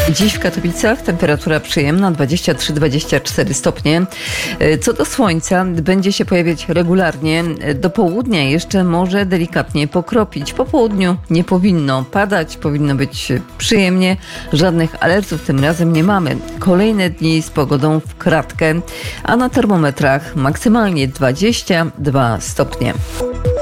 Dziś w Katowicach temperatura przyjemna 23-24 stopnie. Co do słońca, będzie się pojawiać regularnie. Do południa jeszcze może delikatnie pokropić. Po południu nie powinno padać, powinno być przyjemnie. Żadnych alertów tym razem nie mamy. Kolejne dni z pogodą w kratkę, a na termometrach maksymalnie 22 stopnie.